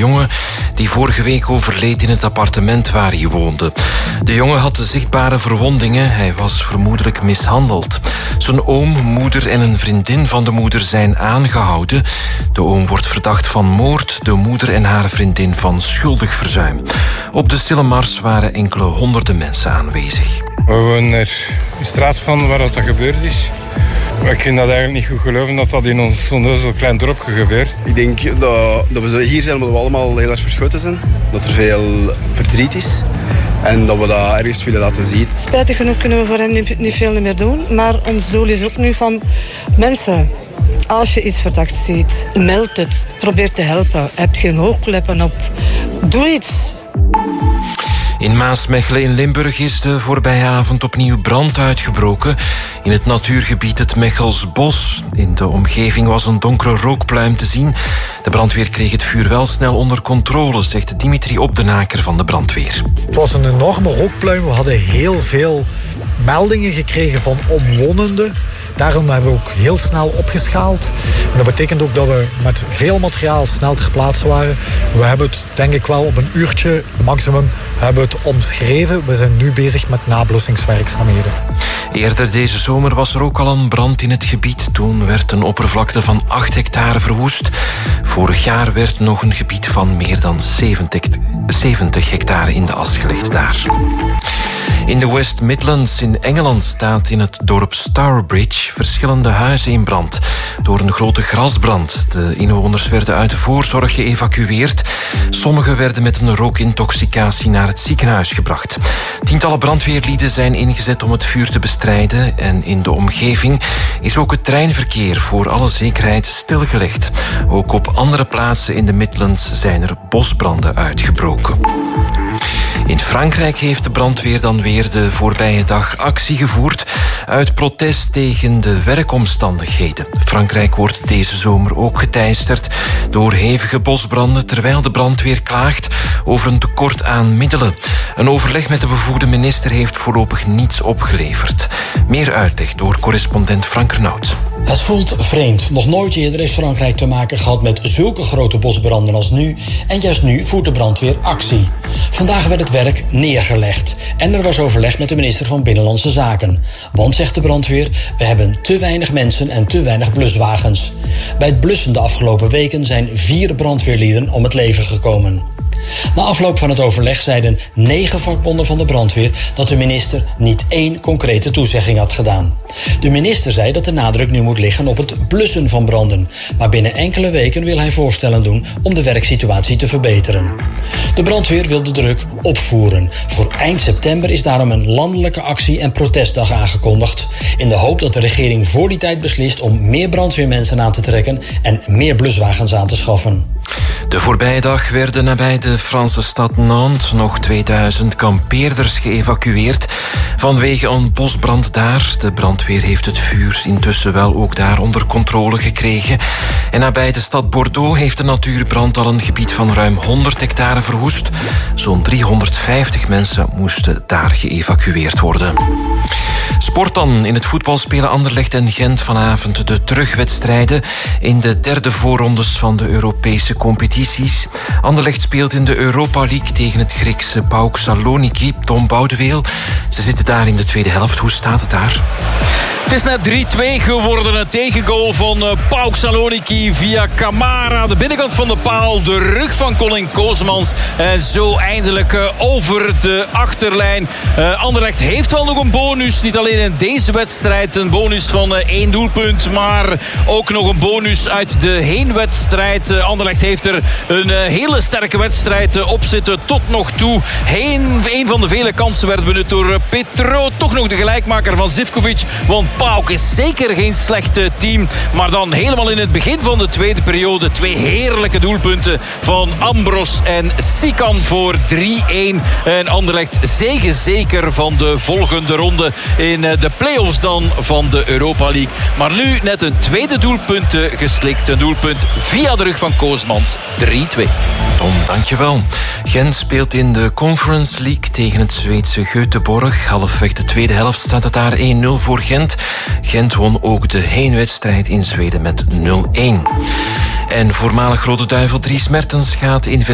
jongen die vorige week overleed in het appartement waar hij woonde. De jongen had zichtbare verwondingen. Hij was vermoedelijk mishandeld. Zijn oom, moeder en een vriendin van de moeder zijn aangehouden. De oom wordt verdacht van moord, de moeder en haar vriendin van schuldig verzuim. Op de Stille Mars waren enkele honderden mensen aanwezig. We wonen er een straat van waar dat gebeurd is. Ik vind dat eigenlijk niet goed geloven dat dat in ons zo'n klein dorpje gebeurt. Ik denk dat we hier zijn omdat we allemaal heel erg verschoten zijn. Dat er veel verdriet is. En dat we dat ergens willen laten zien. Spijtig genoeg kunnen we voor hem niet veel meer doen. Maar ons doel is ook nu van mensen. Als je iets verdacht ziet, meld het. Probeer te helpen. Heb geen hoogkleppen op. Doe iets. In Maasmechelen in Limburg is de voorbije avond opnieuw brand uitgebroken in het natuurgebied het Mechelsbos. In de omgeving was een donkere rookpluim te zien. De brandweer kreeg het vuur wel snel onder controle, zegt Dimitri Opdenaker van de brandweer. Het was een enorme rookpluim. We hadden heel veel meldingen gekregen van omwonenden. Daarom hebben we ook heel snel opgeschaald. En dat betekent ook dat we met veel materiaal snel ter plaatse waren. We hebben het denk ik wel op een uurtje maximum hebben het omschreven. We zijn nu bezig met nablussingswerkzaamheden. Eerder deze zomer was er ook al een brand in het gebied. Toen werd een oppervlakte van 8 hectare verwoest. Vorig jaar werd nog een gebied van meer dan 70 hectare in de as gelegd daar. In de West Midlands in Engeland staat in het dorp Stourbridge verschillende huizen in brand. Door een grote grasbrand. De inwoners werden uit de voorzorg geëvacueerd. Sommigen werden met een rookintoxicatie naar het ziekenhuis gebracht. Tientallen brandweerlieden zijn ingezet om het vuur te bestrijden. En in de omgeving is ook het treinverkeer voor alle zekerheid stilgelegd. Ook op andere plaatsen in de Midlands zijn er bosbranden uitgebroken. In Frankrijk heeft de brandweer dan weer de voorbije dag actie gevoerd uit protest tegen de werkomstandigheden. Frankrijk wordt deze zomer ook geteisterd door hevige bosbranden, terwijl de brandweer klaagt over een tekort aan middelen. Een overleg met de bevoegde minister heeft voorlopig niets opgeleverd. Meer uitleg door correspondent Frank Renaud. Het voelt vreemd. Nog nooit eerder heeft Frankrijk te maken gehad met zulke grote bosbranden als nu. En juist nu voert de brandweer actie. Vandaag werd het werk neergelegd. En er was overleg met de minister van Binnenlandse Zaken. Want, zegt de brandweer, we hebben te weinig mensen en te weinig bluswagens. Bij het blussen de afgelopen weken zijn 4 brandweerlieden om het leven gekomen. Na afloop van het overleg zeiden 9 vakbonden van de brandweer dat de minister niet 1 concrete toezegging had gedaan. De minister zei dat de nadruk nu moet liggen op het blussen van branden. Maar binnen enkele weken wil hij voorstellen doen om de werksituatie te verbeteren. De brandweer wil de druk opvoeren. Voor eind september is daarom een landelijke actie- en protestdag aangekondigd. In de hoop dat de regering voor die tijd beslist om meer brandweermensen aan te trekken en meer bluswagens aan te schaffen. De voorbije dag werden nabij de Franse stad Nantes nog 2000 kampeerders geëvacueerd vanwege een bosbrand daar. De brandweer heeft het vuur intussen wel ook daar onder controle gekregen. En nabij de stad Bordeaux heeft de natuurbrand al een gebied van ruim 100 hectare verwoest. Zo'n 350 mensen moesten daar geëvacueerd worden. Sport dan. In het voetbal spelen Anderlecht en Gent vanavond de terugwedstrijden in de derde voorrondes van de Europese competities. Anderlecht speelt in de Europa League tegen het Griekse PAOK Saloniki. Tom Boudeweel, ze zitten daar in de tweede helft. Hoe staat het daar? Het is net 3-2 geworden. Een tegengoal van PAOK Saloniki via Camara. De binnenkant van de paal. De rug van Colin Koosmans. En zo eindelijk over de achterlijn. Anderlecht heeft wel nog een bonus. Niet alleen in deze wedstrijd. Een bonus van 1 doelpunt. Maar ook nog een bonus uit de heenwedstrijd. Anderlecht heeft er een hele sterke wedstrijd op zitten. Tot nog toe. Een van de vele kansen werd benut door Petro. Toch nog de gelijkmaker van Zivkovic. Want PAOK is zeker geen slechte team. Maar dan helemaal in het begin van de tweede periode 2 heerlijke doelpunten van Ambros en Sikan voor 3-1. En Anderlecht zeker van de volgende ronde in de play-offs dan van de Europa League. Maar nu net een tweede doelpunt geslikt. Een doelpunt via de rug van Koosmans. 3-2. Tom, dankjewel. Gent speelt in de Conference League tegen het Zweedse Göteborg. Halfweg de tweede helft staat het daar 1-0 voor Gent. Gent won ook de heenwedstrijd in Zweden met 0-1. En voormalig Rode Duivel Dries Mertens gaat in